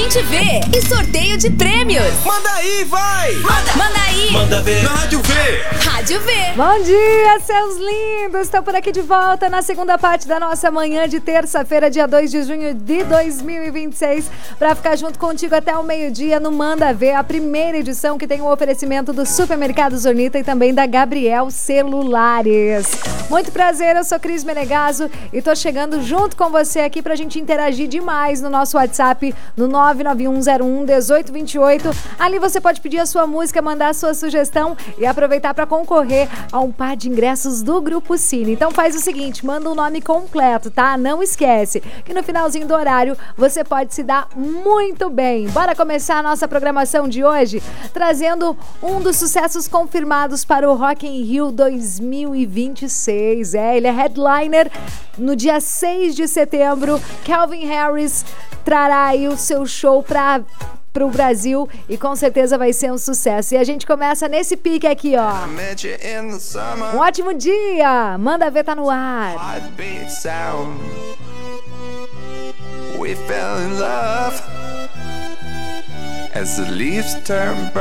Gente Vê e sorteio de prêmios. Manda aí, vai! Manda aí! Manda ver na Rádio V! Rádio V! Bom dia, seus lindos! Estou por aqui de volta na segunda parte da nossa manhã de terça-feira, dia 2 de junho de 2026, para ficar junto contigo até o meio-dia no Manda Ver, a primeira edição que tem o oferecimento do Supermercado Zornita e também da Gabriel Celulares. Muito prazer, eu sou Cris Menegaso e tô chegando junto com você aqui pra gente interagir demais no nosso WhatsApp, no 991011828. Ali você pode pedir a sua música, mandar a sua sugestão e aproveitar para concorrer a um par de ingressos do Grupo Cine. Então faz o seguinte, manda o nome completo, tá? Não esquece que no finalzinho do horário você pode se dar muito bem. Bora começar a nossa programação de hoje trazendo um dos sucessos confirmados para o Rock in Rio 2026. Ele é headliner no dia 6 de setembro. Calvin Harris trará aí o seu show para o Brasil e com certeza vai ser um sucesso. E a gente começa nesse pique aqui, ó. Um ótimo dia! Manda Ver, tá no ar. We fell in love as the leaves turn brown.